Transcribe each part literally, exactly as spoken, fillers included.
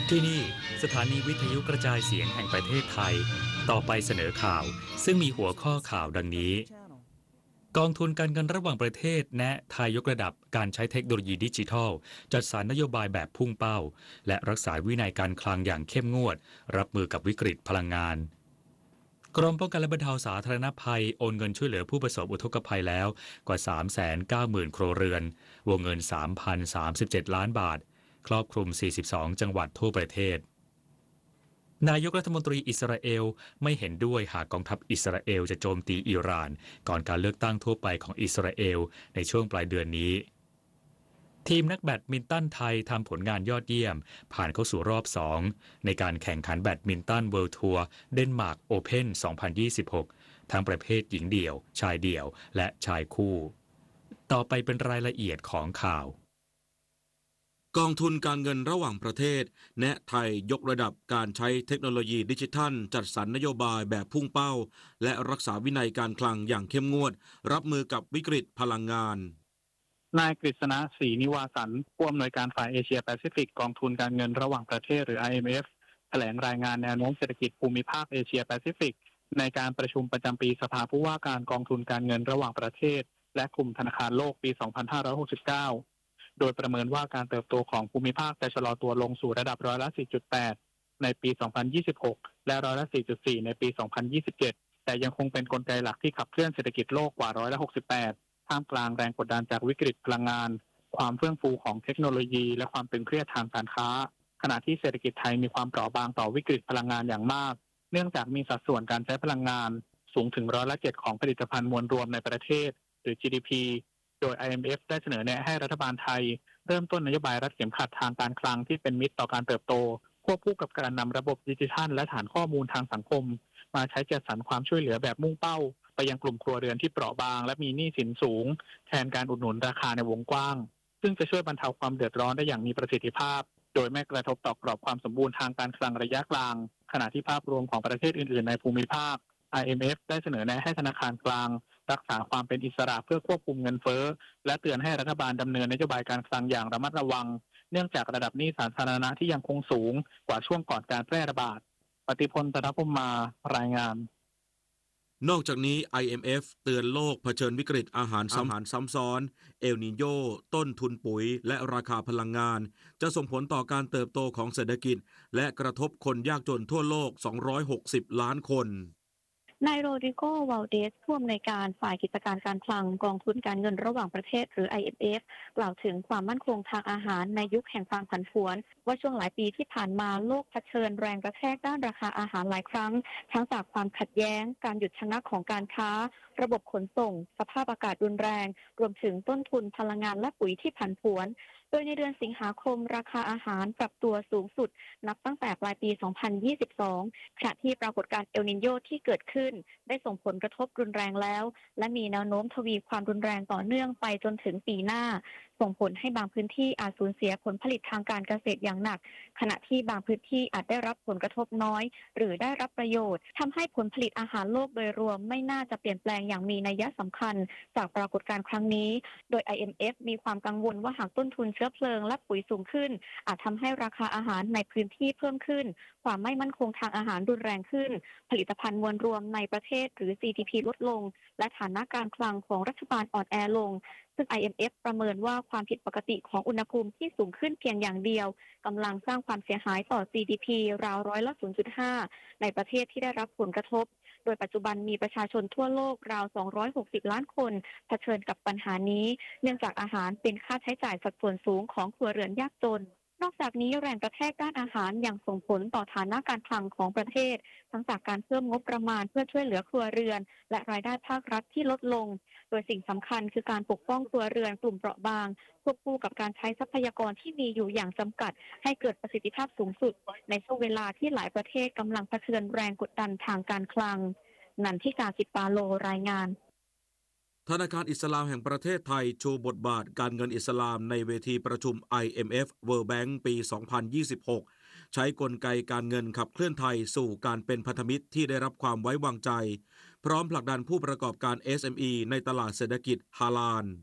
ที่นี่สถานีวิทยุกระจายเสียงแห่งประเทศไทยต่อไปเสนอข่าวซึ่งมีหัวข้อข่าวดังนี้กองทุนการเงินระหว่างประเทศแนะไทยยกระดับการใช้เทคโนโลยีดิจิทัลจัดสรรนโยบายแบบพุ่งเป้าและรักษาวินัยการคลังอย่างเข้มงวดรับมือกับวิกฤตพลังงานกรมป้องกันและบรรเทาสาธารณภัยโอนเงินช่วยเหลือผู้ประสบอุทกภัยแล้วกว่า สามแสนเก้าหมื่น ครัวเรือนวงเงิน สามพันสามสิบเจ็ด ล้านบาทครอบคลุมสี่สิบสองจังหวัดทั่วประเทศนายกรัฐมนตรีอิสราเอลไม่เห็นด้วยหากกองทัพอิสราเอลจะโจมตีอิหร่านก่อนการเลือกตั้งทั่วไปของอิสราเอลในช่วงปลายเดือนนี้ทีมนักแบดมินตันไทยทำผลงานยอดเยี่ยมผ่านเข้าสู่รอบสองในการแข่งขันแบดมินตันเวิลด์ทัวร์เดนมาร์กโอเพ่นสองพันยี่สิบหกทั้งประเภทหญิงเดี่ยวชายเดี่ยวและชายคู่ต่อไปเป็นรายละเอียดของข่าวกองทุนการเงินระหว่างประเทศแนะไทยยกระดับการใช้เทคโนโลยีดิจิทัลจัดสรรนโยบายแบบพุ่งเป้าและรักษาวินัยการคลังอย่างเข้มงวดรับมือกับวิกฤตพลังงานนายกฤษณะศรีนิวาสันผู้อำนวยการฝ่ายเอเชียแปซิฟิกกองทุนการเงินระหว่างประเทศหรือ ไอ เอ็ม เอฟ แถลงรายงานแนวโน้มเศรษฐกิจภูมิภาคเอเชียแปซิฟิกในการประชุมประจำปีสภาผู้ว่าการกองทุนการเงินระหว่างประเทศและกลุ่มธนาคารโลกปี สองพันห้าร้อยหกสิบเก้าโดยประเมินว่าการเติบโตของภูมิภาคจะชะลอตัวลงสู่ระดับร้อยละ สี่จุดแปด ในปี สองพันยี่สิบหก และร้อยละ สี่จุดสี่ ในปี สองพันยี่สิบเจ็ด แต่ยังคงเป็นกลไกหลักที่ขับเคลื่อนเศรษฐกิจโลกกว่าร้อยละ หกสิบแปด ท่ามกลางแรงกดดันจากวิกฤตพลังงานความเฟื่องฟูของเทคโนโลยีและความตึงเครียดทางการค้าขณะที่เศรษฐกิจไทยมีความเปราะบางต่อวิกฤตพลังงานอย่างมากเนื่องจากมีสัดส่วนการใช้พลังงานสูงถึงร้อยละ เจ็ด ของผลิตภัณฑ์มวลรวมในประเทศหรือ จี ดี พี โดย ไอ เอ็ม เอฟ ได้เสนอแนะให้รัฐบาลไทยเริ่มต้นนโยบายรัดเข็มขัดทางการคลังที่เป็นมิตรต่อการเติบโตควบคู่กับการนำระบบดิจิทัลและฐานข้อมูลทางสังคมมาใช้จัดสรรความช่วยเหลือแบบมุ่งเป้าไปยังกลุ่มครัวเรือนที่เปราะบางและมีหนี้สินสูงแทนการอุดหนุนราคาในวงกว้างซึ่งจะช่วยบรรเทาความเดือดร้อนได้อย่างมีประสิทธิภาพโดยไม่กระทบต่อกรอบความสมบูรณ์ทางการคลังระยะกลางขณะที่ภาพรวมของประเทศอื่นๆในภูมิภาค ไอ เอ็ม เอฟ ได้เสนอแนะให้ธนาคารกลางรักษาความเป็นอิสระเพื่อควบคุมเงินเฟ้อและเตือนให้รัฐบาลดำเนินนโยบายการคลังอย่างระมัดระวังเนื่องจากระดับหนี้สาธารณะที่ยังคงสูงกว่าช่วงก่อนการแพร่ระบาดปฏิพล ตนพมารายงานนอกจากนี้ ไอ เอ็ม เอฟ เตือนโลกเผชิญวิกฤตอาหารซ้ำซ้ำซ้อนเอลนีโญต้นทุนปุ๋ยและราคาพลังงานจะส่งผลต่อการเติบโตของเศรษฐกิจและกระทบคนยากจนทั่วโลกสองร้อยหกสิบล้านคนนายโรดริโก วาลเดสผู้อำนวยการฝ่ายกิจการการคลังกองทุนการเงินระหว่างประเทศหรือ ไอ เอ็ม เอฟ กล่าวถึงความมั่นคงทางอาหารในยุคแห่งความผันผวนว่าช่วงหลายปีที่ผ่านมาโลกเผชิญแรงกระแทกด้านราคาอาหารหลายครั้งทั้งจากความขัดแย้งการหยุดชะงักของการค้าระบบขนส่งสภาพอากาศรุนแรงรวมถึงต้นทุนพลังงานและปุ๋ยที่ผันผวนโดยในเดือนสิงหาคมราคาอาหารปรับตัวสูงสุดนับตั้งแต่ปลายปี สองพันยี่สิบสอง ขณะที่ปรากฏการณ์เอลนิโญที่เกิดขึ้นได้ส่งผลกระทบรุนแรงแล้วและมีแนวโน้มทวีความรุนแรงต่อเนื่องไปจนถึงปีหน้าส่งผลให้บางพื้นที่อาจสูญเสียผลผลิตทางการเกษตรอย่างหนักขณะที่บางพื้นที่อาจได้รับผลกระทบน้อยหรือได้รับประโยชน์ทำให้ผลผลิตอาหารโลกโดยรวมไม่น่าจะเปลี่ยนแปลงอย่างมีนัยสำคัญจากปรากฏการณ์ครั้งนี้โดย ไอ เอ็ม เอฟ มีความกังวลว่าหากต้นทุนเชื้อเพลิงและปุ๋ยสูงขึ้นอาจทำให้ราคาอาหารในพื้นที่เพิ่มขึ้นความไม่มั่นคงทางอาหารรุนแรงขึ้นผลิตภัณฑ์มวลรวมในประเทศหรือ ซี ดี พี ลดลงและฐานะการคลังของรัฐบาลอ่อนแอลงซึ่ง ไอ เอ็ม เอฟ ประเมินว่าความผิดปกติของอุณหภูมิที่สูงขึ้นเพียงอย่างเดียวกำลังสร้างความเสียหายต่อ ซี ดี พี ราวร้อยละ ศูนย์จุดห้า ในประเทศที่ได้รับผลกระทบโดยปัจจุบันมีประชาชนทั่วโลกราวสองร้อยหกสิบล้านคนเผชิญกับปัญหานี้เนื่องจากอาหารเป็นค่าใช้จ่ายสัดส่วนสูงของครัวเรือนยากจนนอกจากนี้แรงกระแทกด้านอาหารยังส่งผลต่อฐานะการคลังของประเทศทั้งจากการเพิ่มงบประมาณเพื่อช่วยเหลือครัวเรือนและรายได้ภาครัฐที่ลดลงโดยสิ่งสำคัญคือการปกป้องครัวเรือนกลุ่มเปราะบางควบคู่กับการใช้ทรัพยากรที่มีอยู่อย่างจำกัดให้เกิดประสิทธิภาพสูงสุดในช่วงเวลาที่หลายประเทศกำลังเผชิญแรงกดดันทางการคลังนันทิกา สิปาโลรายงานธนาคารอิสลามแห่งประเทศไทยโชว์บทบาทการเงินอิสลามในเวทีประชุม ไอ เอ็ม เอฟ World Bank ปี สองพันยี่สิบหก ใช้กลไกการเงินขับเคลื่อนไทยสู่การเป็นพันธมิตรที่ได้รับความไว้วางใจพร้อมผลักดันผู้ประกอบการ เอส เอ็ม อี ในตลาดเศรษฐกิจฮาลาล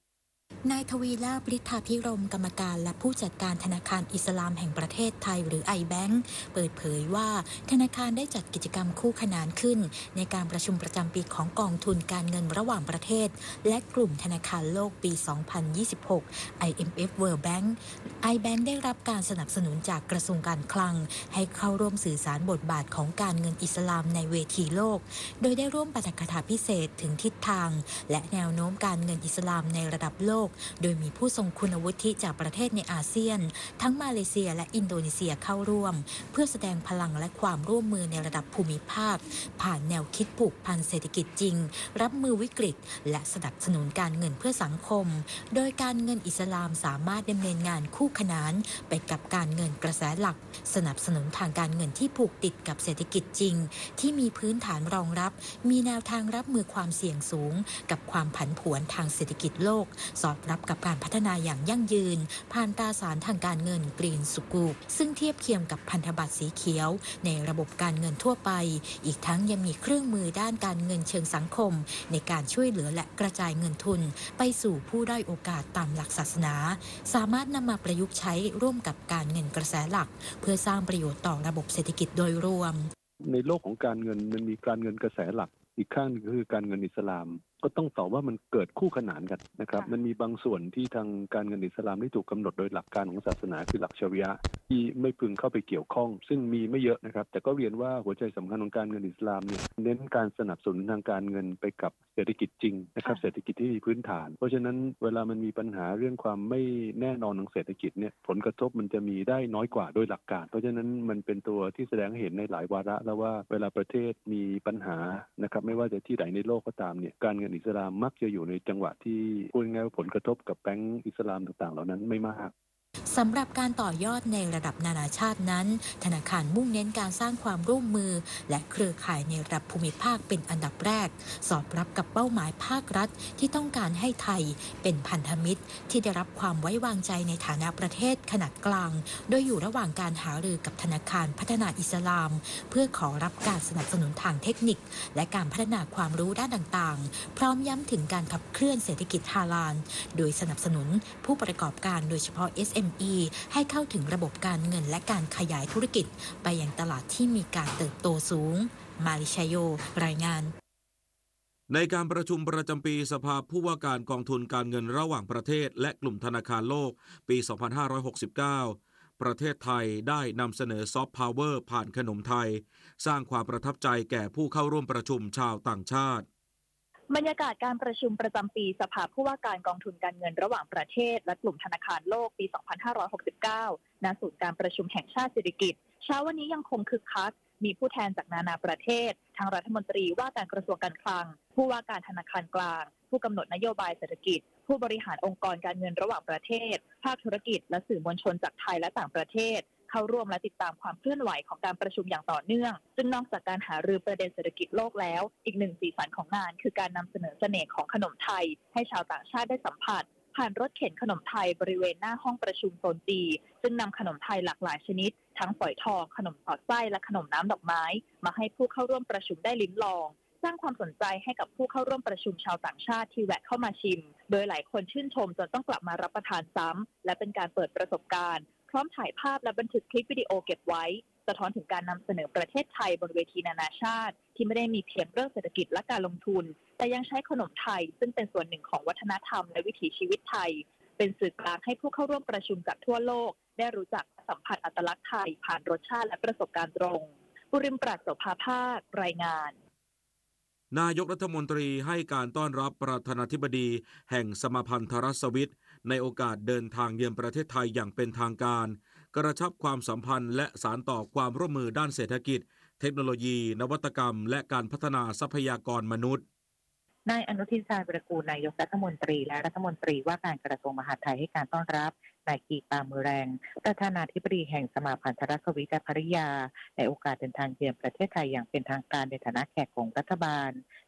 นายทวีลาภ ฤทธาภิรมย์ กรรมการและผู้จัดการธนาคารอิสลามแห่งประเทศไทยหรือ ไอ แบงก์ เปิดเผยว่าธนาคารได้จัดกิจกรรมคู่ขนานขึ้นในการประชุมประจำปีของกองทุนการเงินระหว่างประเทศและกลุ่มธนาคารโลกปี สองพันยี่สิบหก ไอ เอ็ม เอฟ World Bank ไอ แบงก์ ได้รับการสนับสนุนจากกระทรวงการคลังให้เข้าร่วมสื่อสารบทบาทของการเงินอิสลามในเวทีโลกโดยได้ร่วมปาฐกถาพิเศษถึงทิศทางและแนวโน้มการเงินอิสลามในระดับโลกโดยมีผู้ทรงคุณวุฒิจากประเทศในอาเซียนทั้งมาเลเซียและอินโดนีเซียเข้าร่วมเพื่อแสดงพลังและความร่วมมือในระดับภูมิภาคผ่านแนวคิดผูกพันเศรษฐกิจจริงรับมือวิกฤตและสนับสนุนการเงินเพื่อสังคมโดยการเงินอิสลามสามารถดำเนินงานคู่ขนานไปกับการเงินกระแสหลักสนับสนุนทางการเงินที่ผูกติดกับเศรษฐกิจจริงที่มีพื้นฐานรองรับมีแนวทางรับมือความเสี่ยงสูงกับความผันผวนทางเศรษฐกิจโลกสอดรับกับการพัฒนาอย่างยั่งยืนผ่านตราสารทางการเงินกรีนสุกูซึ่งเทียบเคียงกับพันธบัตรสีเขียวในระบบการเงินทั่วไปอีกทั้งยังมีเครื่องมือด้านการเงินเชิงสังคมในการช่วยเหลือและกระจายเงินทุนไปสู่ผู้ด้อยโอกาสตามหลักศาสนาสามารถนำมาประยุกต์ใช้ร่วมกับการเงินกระแสหลักเพื่อสร้างประโยชน์ต่อระบบเศรษฐกิจโดยรวมในโลกของการเงินมันมีการเงินกระแสหลักอีกข้างนึงก็คือการเงินอิสลามก็ต้องตอบว่ามันเกิดคู่ขนานกันนะครับมันมีบางส่วนที่ทางการเงินอิสลามที่ถูกกำหนดโดยหลักการของศาสนาคือหลักชะรีอะห์ที่ไม่พึงเข้าไปเกี่ยวข้องซึ่งมีไม่เยอะนะครับแต่ก็เรียนว่าหัวใจสำคัญของการเงินอิสลามเนี่ยเน้นการสนับสนุนทางการเงินไปกับเศรษฐกิจจริงนะครับเศรษฐกิจที่มีพื้นฐานเพราะฉะนั้นเวลามันมีปัญหาเรื่องความไม่แน่นอนทางเศรษฐกิจเนี่ยผลกระทบมันจะมีได้น้อยกว่าโดยหลักการเพราะฉะนั้นมันเป็นตัวที่แสดงให้เห็นในหลายวาระแล้วว่าเวลาประเทศมีปัญหานะครับไม่ว่าจะที่ไหนในโลกก็ตามเนี่ยการเงินอิสลามมักจะอยู่ในจังหวะที่พูดง่ายๆว่าผลกระทบกับแบงก์อิสลามต่างๆเหล่านั้นไม่มากสำหรับการต่อยอดในระดับนานาชาตินั้นธนาคารมุ่งเน้นการสร้างความร่วมมือและเครือข่ายในระดับภูมิภาคเป็นอันดับแรกสอดรับกับเป้าหมายภาครัฐที่ต้องการให้ไทยเป็นพันธมิตรที่ได้รับความไว้วางใจในฐานะประเทศขนาดกลางโดยอยู่ระหว่างการหารือกับธนาคารพัฒนาอิสลามเพื่อขอรับการสนับสนุนทางเทคนิคและการพัฒนาความรู้ด้านต่างๆพร้อมย้ำถึงการขับเคลื่อนเศรษฐกิจฮาลาลโดยสนับสนุนผู้ประกอบการโดยเฉพาะ เอส เอ็ม อี ให้เข้าถึงระบบการเงินและการขยายธุรกิจไปยังตลาดที่มีการเติบโตสูงมาริชาโยรายงานในการประชุมประจำปีสภาผู้ว่าการกองทุนการเงินระหว่างประเทศและกลุ่มธนาคารโลกปี สองพันห้าร้อยหกสิบเก้า ประเทศไทยได้นำเสนอซอฟต์พาวเวอร์ผ่านขนมไทยสร้างความประทับใจแก่ผู้เข้าร่วมประชุมชาวต่างชาติบรรยากาศการประชุมประจำปีสภาผู้ว่าการกองทุนการเงินระหว่างประเทศและกลุ่มธนาคารโลกปี สองพันห้าร้อยหกสิบเก้า ณ ศูนย์การประชุมแห่งชาติเศรษฐกิจเช้าวันนี้ยังคงคึกคักมีผู้แทนจากนานาประเทศทั้งรัฐมนตรีว่าการกระทรวงการคลังผู้ว่าการธนาคารกลางผู้กำหนดนโยบายเศรษฐกิจผู้บริหารองค์กรการเงินระหว่างประเทศภาคธุรกิจและสื่อมวลชนจากไทยและต่างประเทศเข้าร่วมและติดตามความเคลื่อนไหวของการประชุมอย่างต่อเนื่องซึ่งนอกจากการหารือประเด็นเศรษฐกิจโลกแล้วอีกหนึ่งสีสันของงานคือการนำเสนอเสน่ห์ของขนมไทยให้ชาวต่างชาติได้สัมผัสผ่านรถเข็นขนมไทยบริเวณหน้าห้องประชุมโซนจีซึ่งนำขนมไทยหลากหลายชนิดทั้งฝอยทองขนมสอดไส้และขนมน้ำดอกไม้มาให้ผู้เข้าร่วมประชุมได้ลิ้มลองสร้างความสนใจให้กับผู้เข้าร่วมประชุมชาวต่างชาติที่แวะเข้ามาชิมโดยหลายคนชื่นชมจนต้องกลับมารับประทานซ้ำและเป็นการเปิดประสบการณ์พร้อมถ่ายภาพและบันทึกคลิปวิดีโอเก็บไว้สะท้อนถึงการนำเสนอประเทศไทยบนเวทีนานาชาติที่ไม่ได้มีเพียงเรื่องเศรษฐกิจและการลงทุนแต่ยังใช้ขนมไทยซึ่งเป็นส่วนหนึ่งของวัฒนธรรมและวิถีชีวิตไทยเป็นสื่อกลางให้ผู้เข้าร่วมประชุมจากทั่วโลกได้รู้จักสัมผัสอัตลักษณ์ไทยผ่านรสชาติและประสบการณ์ตรงบุริมปราศโสภาภาครายงานนายกรัฐมนตรีให้การต้อนรับประธานาธิบดีแห่งสมาพันธรัฐสวิตในโอกาสเดินทางเยือนประเทศไทยอย่างเป็นทางการกระชับความสัมพันธ์และสานต่อความร่วมมือด้านเศรษฐกิจเทคโนโลยีนวัตกรรมและการพัฒนาทรัพยากรมนุษย์นายอนุทินชาญวิรากูลนายกรัฐมนตรีและรัฐมนตรีว่าการกระทรวงมหาดไทยให้การต้อนรับนายกีตามือแรงประธานาธิบดีแห่งสมาพันธรัฐสวิตและภริยาในโอกาสเดินทางเยือนประเทศไทยอย่างเป็นทางการในฐานะแขกของรัฐบาล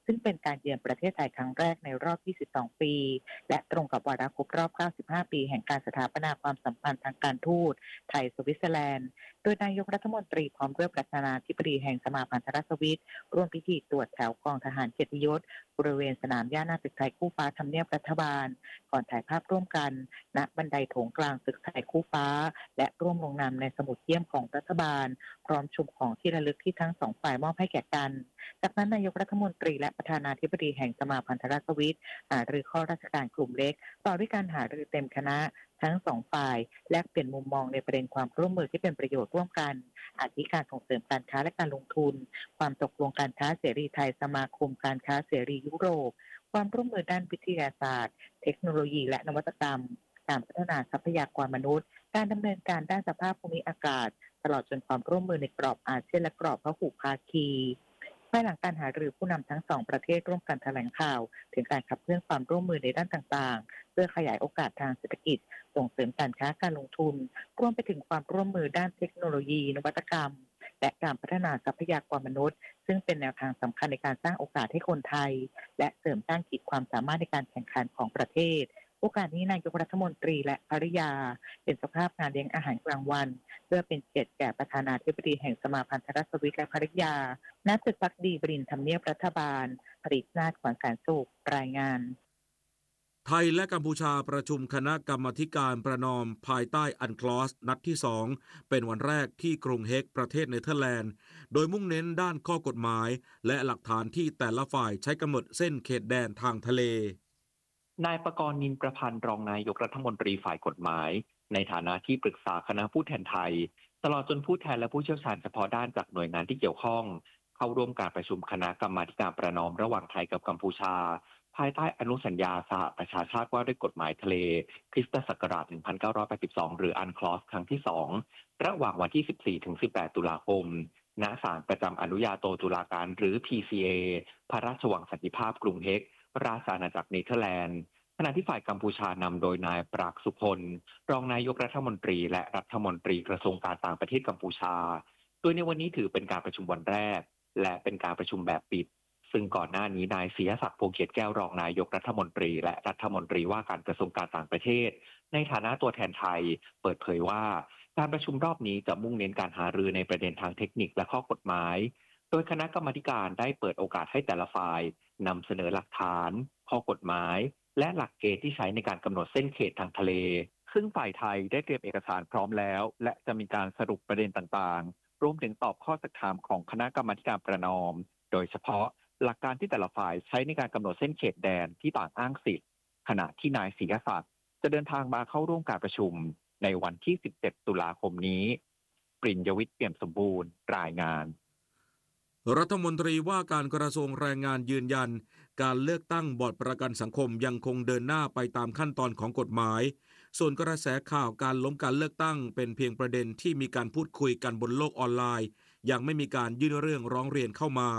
ซึ่งเป็นการเยือนประเทศไทยครั้งแรกในรอบยี่สิบสองปีและตรงกับวาระครบรอบเก้าสิบห้าปีแห่งการสถาปนาความสัมพันธ์ทางการทูตไทยสวิตเซอร์แลนด์โดยนายกรัฐมนตรีพร้อมด้วยประธานาธิบดีแห่งสมาพันธรัฐสวิตร่วมพิธีตรวจแถวกองทหารเกียรติยศบริเวณสนามหญ้าหน้าตึกไทยคู่ฟ้าทำเนียบรัฐบาลก่อนถ่ายภาพร่วมกันณบันไดโถงกลางตึกไทยคู่ฟ้าและร่วมลงนามในสมุดเยี่ยมของรัฐบาลพร้อมชมของที่ระลึกที่ทั้งสองฝ่ายมอบให้แก่กันจากนั้นนายกรัฐมนตรีและประธานาธิบดีแห่งสมาพันธรัฐสวิตหารือข้อราชการกลุ่มเล็กต่อด้วยการหารือเต็มคณะทั้งสองฝ่ายแลกเปลี่ยนมุมมองในประเด็นความร่วมมือที่เป็นประโยชน์ร่วมกันอาทิการส่งเสริมการค้าและการลงทุนความตกลงการค้าเสรีไทยสมาคมการค้าเสรียุโรปความร่วมมือด้านวิทยาศาสตร์เทคโนโลยีและนวัตกรรมการพัฒนาทรัพยากรมนุษย์การดำเนินการด้านสภาพภูมิอากาศตลอดจนความร่วมมือในกรอบอาเซียนและกรอบพหุภาคีภายหลังการหารือผู้นำทั้งสองประเทศร่วมกันแถลงข่าวถึงการขับเคลื่อนความร่วมมือในด้านต่างๆเพื่อขยายโอกาสทางเศรษฐกิจส่งเสริมการค้าการลงทุนรวมไปถึงความร่วมมือด้านเทคโนโลยีนวัตกรรมและการพัฒนาทรัพยากรมนุษย์ซึ่งเป็นแนวทางสำคัญในการสร้างโอกาสให้คนไทยและเสริมสร้างขีดความสามารถในการแข่งขันของประเทศโอกาสนี้นายกรัฐมนตรีและภริยาเป็นเจ้าภาพงานเลี้ยงอาหารกลางวันเพื่อเป็นเกียรติแก่ประธานาธิบดีแห่งสมาพันธรัฐสวิตและภริยาณตึกพักดีบรินทร์ทำเนียบรัฐบาลผลิตนาถขวัญการสุขรายงานไทยและกัมพูชาประชุมคณะกรรมาธิการประนอมภายใต้อันคลอสนัดที่สองเป็นวันแรกที่กรุงเฮกประเทศเนเธอร์แลนด์โดยมุ่งเน้นด้านข้อกฎหมายและหลักฐานที่แต่ละฝ่ายใช้กำหนดเส้นเขตแดนทางทะเลนายประกรณ์ นินประพันธ์รองนายกรัฐมนตรีฝ่ายกฎหมายในฐานะที่ปรึกษาคณะผู้แทนไทยตลอดจนผู้แทนและผู้เชี่ยวชาญเฉพาะด้านจากหน่วยงานที่เกี่ยวข้องเข้าร่วมการประชุมคณะกรรมาธิการประนอมระหว่างไทยกับกัมพูชาภายใต้อนุสัญญาสหประชาชาติว่าด้วยกฎหมายทะเลคริสตศักราชหนึ่งพันเก้าร้อยแปดสิบสองหรืออันคลอสครั้งที่สองระหว่างวันที่สิบสี่ถึงสิบแปดตุลาคมณศาลประจำอนุญาโตตุลาการหรือ พี ซี เอ พระราชวังสันติภาพกรุงเฮกราชอาณาจักรเนเธอร์แลนด์ขณะที่ฝ่ายกัมพูชานำโดยนายปรากสุพลรองนายกรัฐมนตรีและรัฐมนตรีกระทรวงการต่างประเทศกัมพูชาโดยในวันนี้ถือเป็นการประชุมวันแรกและเป็นการประชุมแบบปิดซึ่งก่อนหน้านี้นายศรีศักดิ์พงษ์เกียรติแก้วรองนายกรัฐมนตรีและรัฐมนตรีว่าการกระทรวงการต่างประเทศในฐานะตัวแทนไทยเปิดเผยว่าการประชุมรอบนี้จะมุ่งเน้นการหารือในประเด็นทางเทคนิคและข้อกฎหมายโดยคณะกรรมาธิการได้เปิดโอกาสให้แต่ละฝ่ายนำเสนอหลักฐานข้อกฎหมายและหลักเกณฑ์ที่ใช้ในการกำหนดเส้นเขตทางทะเลซึ่งฝ่ายไทยได้เตรียมเอกสารพร้อมแล้วและจะมีการสรุปประเด็นต่างๆรวมถึงตอบข้อสักถามของคณะกรรมาธิการประนอมโดยเฉพาะหลักการที่แต่ละฝ่ายใช้ในการกำหนดเส้นเขตแดนที่ต่างอ้างสิทธิ์ขณะที่นายศรีศักดิ์จะเดินทางมาเข้าร่วมการประชุมในวันที่สิบเจ็ดตุลาคมนี้ปริญญวิทย์เปี่ยมสมบูรณ์รายงานรัฐมนตรีว่าการกระทรวงแรงงานยืนยันการเลือกตั้งบอร์ดประกันสังคมยังคงเดินหน้าไปตามขั้นตอนของกฎหมายส่วนกระแสข่าวการล้มการเลือกตั้งเป็นเพียงประเด็นที่มีการพูดคุยกันบนโลกออนไลน์ยังไม่มีการยื่นเรื่องร้องเรียนเข้ามาน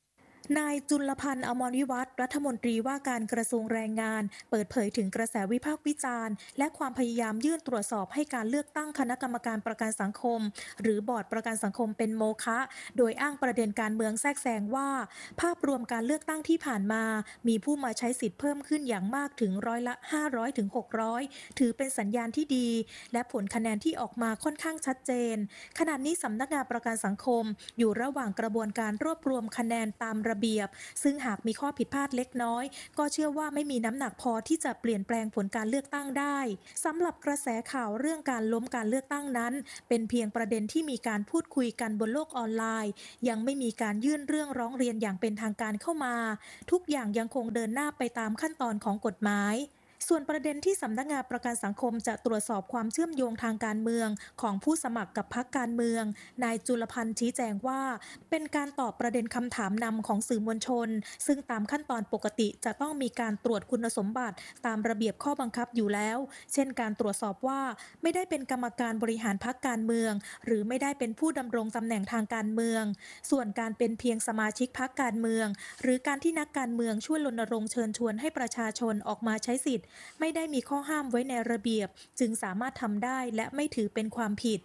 ายจุลพันธ์ อมรวิวัฒน์รัฐมนตรีว่าการกระทรวงแรงงานเปิดเผยถึงกระแสวิพากษ์วิจารณ์และความพยายามยื่นตรวจสอบให้การเลือกตั้งคณะกรรมการประกันสังคมหรือบอร์ดประกันสังคมเป็นโมฆะโดยอ้างประเด็นการเมืองแทรกแซงว่าภาพรวมการเลือกตั้งที่ผ่านมามีผู้มาใช้สิทธิ์เพิ่มขึ้นอย่างมากถึงร้อยละห้าร้อยถึงหกร้อยถือเป็นสัญญาณที่ดีและผลคะแนนที่ออกมาค่อนข้างชัดเจนขณะนี้สำนักงานประกันสังคมอยู่ระหว่างกระบวนการรวบรวมคะแนนตามระเบียบซึ่งหากมีข้อผิดพลาดเล็กน้อยก็เชื่อว่าไม่มีน้ำหนักพอที่จะเปลี่ยนแปลงผลการเลือกตั้งได้สำหรับกระแสข่าวเรื่องการล้มการเลือกตั้งนั้นเป็นเพียงประเด็นที่มีการพูดคุยกันบนโลกออนไลน์ยังไม่มีการยื่นเรื่องร้องเรียนอย่างเป็นทางการเข้ามาทุกอย่างยังคงเดินหน้าไปตามขั้นตอนของกฎหมายส่วนประเด็นที่สำนักงานประกันสังคมจะตรวจสอบความเชื่อมโยงทางการเมืองของผู้สมัครกับพรรคการเมืองนายจุลพันธ์ชี้แจงว่าเป็นการตอบประเด็นคำถามนำของสื่อมวลชนซึ่งตามขั้นตอนปกติจะต้องมีการตรวจคุณสมบัติตามระเบียบข้อบังคับอยู่แล้วเช่นการตรวจสอบว่าไม่ได้เป็นกรรมการบริหารพรรคการเมืองหรือไม่ได้เป็นผู้ดำรงตำแหน่งทางการเมืองส่วนการเป็นเพียงสมาชิกพรรคการเมืองหรือการที่นักการเมืองช่วยรณรงค์เชิญชวนให้ประชาชนออกมาใช้สิทธิ์ไม่ได้มีข้อห้ามไว้ในระเบียบจึงสามารถทำได้และไม่ถือเป็นความผิดก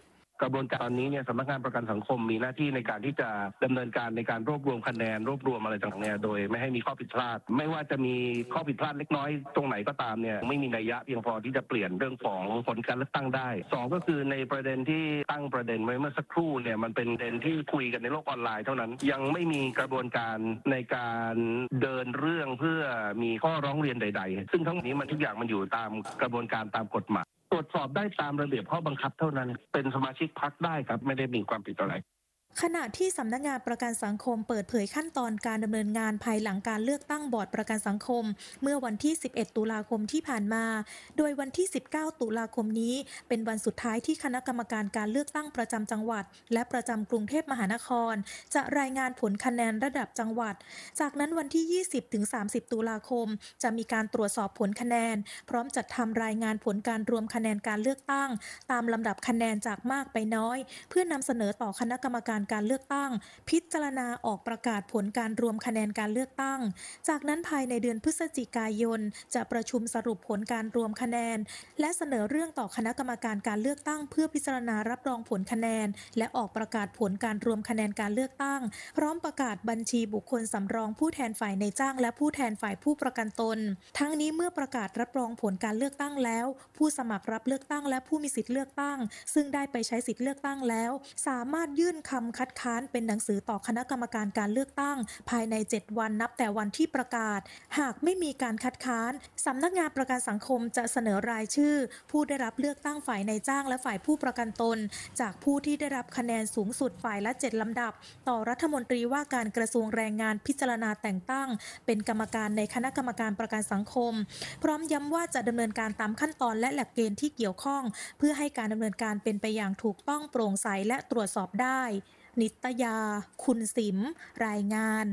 กระบวนการนี้เนี่ยสำนักงานประกันสังคมมีหน้าที่ในการที่จะดำเนินการในการรวบรวมคะแนนรวบรวมอะไรต่างๆเนี่ยโดยไม่ให้มีข้อผิดพลาดไม่ว่าจะมีข้อผิดพลาดเล็กน้อยตรงไหนก็ตามเนี่ยไม่มีนัยยะเพียงพอที่จะเปลี่ยนเรื่องของผลการเลือกตั้งได้สองก็คือในประเด็นที่ตั้งประเด็นไว้เมื่อสักครู่เนี่ยมันเป็นประเด็นที่คุยกันในโลกออนไลน์เท่านั้นยังไม่มีกระบวนการในการเดินเรื่องเพื่อมีข้อร้องเรียนใดๆซึ่งทั้งหมดนี้มันทุกอย่างมันอยู่ตามกระบวนการตามกฎหมายตรวจสอบได้ตามระเบียบข้อบังคับเท่านั้นเป็นสมาชิกพรรคได้ครับไม่ได้มีความผิดอะไรขณะที่สำนักงานประกันสังคมเปิดเผยขั้นตอนการดำเนินงานภายหลังการเลือกตั้งบอร์ดประกันสังคมเมื่อวันที่สิบเอ็ดตุลาคมที่ผ่านมาโดยวันที่สิบเก้าตุลาคมนี้เป็นวันสุดท้ายที่คณะกรรมการการเลือกตั้งประจำจังหวัดและประจำกรุงเทพมหานครจะรายงานผลคะแนนระดับจังหวัดจากนั้นวันที่ยี่สิบถึงสามสิบตุลาคมจะมีการตรวจสอบผลคะแนนพร้อมจัดทำรายงานผลการรวมคะแนนการเลือกตั้งตามลำดับคะแนนจากมากไปน้อยเพื่อนำเสนอต่อคณะกรรมการการเลือกตั้งพิจารณาออกประกาศผลการรวมคะแนนการเลือกตั้งจากนั้นภายในเดือนพฤศจิกายนจะประชุมสรุปผลการรวมคะแนนและเสนอเรื่องต่อคณะกรรมการการเลือกตั้งเพื่อพิจารณารับรองผลคะแนนและออกประกาศผลการรวมคะแนนการเลือกตั้งพร้อมประกาศบัญชีบุคคลสำรองผู้แทนฝ่ายในจ้างและผู้แทนฝ่ายผู้ประกันตนทั้งนี้เมื่อประกาศรับรองผลการเลือกตั้งแล้วผู้สมัครรับเลือกตั้งและผู้มีสิทธิเลือกตั้งซึ่งได้ไปใช้สิทธิเลือกตั้งแล้วสามารถยื่นคำคัดค้านเป็นหนังสือต่อคณะกรรมการการเลือกตั้งภายในเจ็ดวันนับแต่วันที่ประกาศหากไม่มีการคัดค้านสำนักงานประกันสังคมจะเสนอรายชื่อผู้ได้รับเลือกตั้งฝ่ายในจ้างและฝ่ายผู้ประกันตนจากผู้ที่ได้รับคะแนนสูงสุดฝ่ายละเจ็ดลำดับต่อรัฐมนตรีว่าการกระทรวงแรงงานพิจารณาแต่งตั้งเป็นกรรมการในคณะกรรมการประกันสังคมพร้อมย้ำว่าจะดำเนินการตามขั้นตอนและหลักเกณฑ์ที่เกี่ยวข้องเพื่อให้การดำเนินการเป็นไปอย่างถูกต้องโปร่งใสและตรวจสอบได้นิตยาคุณสิมรายงาน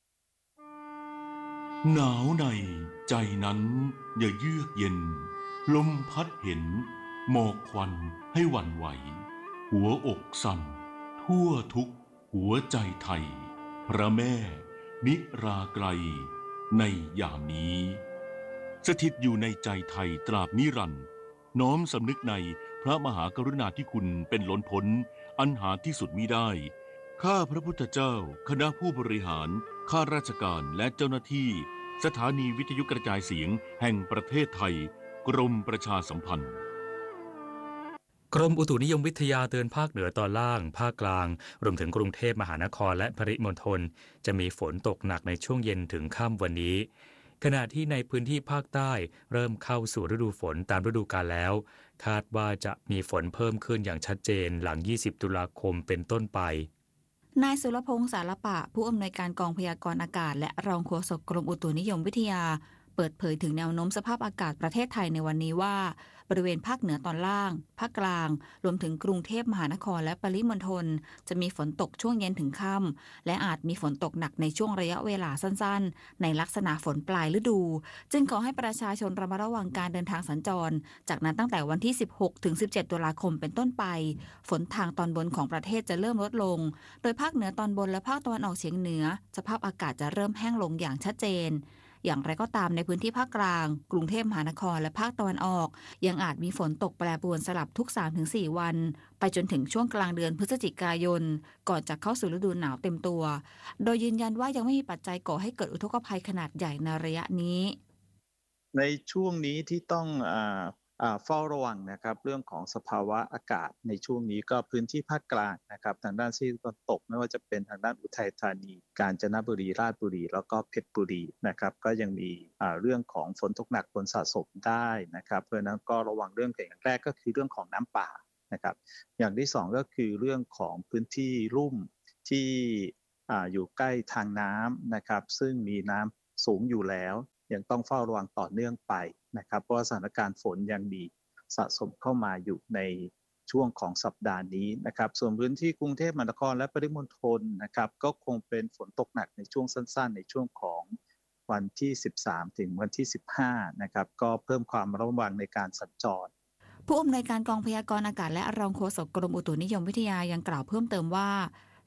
หนาวในใจนั้นอย่าเยือกเย็นลมพัดเห็นหมอกควันให้หวั่นไหวหัวอกสั่นทั่วทุกหัวใจไทยพระแม่นิราไกลในยามนี้สถิตอยู่ในใจไทยตราบนิรันดร์น้อมสำนึกในพระมหากรุณาธิคุณเป็นล้นพ้นอันหาที่สุดมิได้ข้าพระพุทธเจ้าคณะผู้บริหารข้าราชการและเจ้าหน้าที่สถานีวิทยุกระจายเสียงแห่งประเทศไทยกรมประชาสัมพันธ์กรมอุตุนิยมวิทยาเตือนภาคเหนือตอนล่างภาคกลางรวมถึงกรุงเทพมหานครและปริมณฑลจะมีฝนตกหนักในช่วงเย็นถึงค่ำวันนี้ขณะที่ในพื้นที่ภาคใต้เริ่มเข้าสู่ฤดูฝนตามฤดูกาลแล้วคาดว่าจะมีฝนเพิ่มขึ้นอย่างชัดเจนหลังยี่สิบตุลาคมเป็นต้นไปนายสุรพงษ์สารปะผู้อำนวยการกองพยากรณ์อากาศและรองโฆษกกรมอุตุนิยมวิทยาเปิดเผยถึงแนวโน้มสภาพอากาศประเทศไทยในวันนี้ว่าบริเวณภาคเหนือตอนล่างภาคกลางรวมถึงกรุงเทพมหานครและปริมณฑลจะมีฝนตกช่วงเย็นถึงค่ำและอาจมีฝนตกหนักในช่วงระยะเวลาสั้นๆในลักษณะฝนปลายฤดูจึงขอให้ประชาชนระมัดระวังการเดินทางสัญจรจากนั้นตั้งแต่วันที่สิบหกถึงสิบเจ็ดตุลาคมเป็นต้นไปฝนทางตอนบนของประเทศจะเริ่มลดลงโดยภาคเหนือตอนบนและภาคตะวันออกเฉียงเหนือสภาพอากาศจะเริ่มแห้งลงอย่างชัดเจนอย่างไรก็ตามในพื้นที่ภาคกลางกรุงเทพมหานครและภาคตะวันออกยังอาจมีฝนตกแปรปรวนสลับทุก สามถึงสี่ วันไปจนถึงช่วงกลางเดือนพฤศจิกายนก่อนจะเข้าสู่ฤดูหนาวเต็มตัวโดยยืนยันว่ายังไม่มีปัจจัยก่อให้เกิดอุทกภัยขนาดใหญ่ในระยะนี้ในช่วงนี้ที่ต้องอ่าเฝ้าระวังนะครับเรื่องของสภาวะอากาศในช่วงนี้ก็พื้นที่ภาคกลางนะครับทางด้านซีกตะวันตกไม่ว่าจะเป็นทางด้านอุทัยธานีกาญจนบุรีราชบุรีแล้วก็เพชรบุรีนะครับก็ยังมีเรื่องของฝนตกหนักฝนสะสมได้นะครับเพราะนั้นก็ระวังเรื่องอย่างแรกก็คือเรื่องของน้ำป่านะครับอย่างที่สองก็คือเรื่องของพื้นที่ลุ่มที่อยู่ใกล้ทางน้ำนะครับซึ่งมีน้ำสูงอยู่แล้วยังต้องเฝ้าระวังต่อเนื่องไปนะครับเพราะสถานการณ์ฝนยังมีสะสมเข้ามาอยู่ในช่วงของสัปดาห์นี้นะครับส่วนพื้นที่กรุงเทพมหานครและปริมณฑลนะครับก็คงเป็นฝนตกหนักในช่วงสั้นๆในช่วงของวันที่สิบสามถึงวันที่สิบห้านะครับก็เพิ่มความระวังในการสัญจรผู้อำนวยการกองพยากรณ์อากาศและรองโฆษกกรมอุตุนิยมวิทยายังกล่าวเพิ่มเติมว่า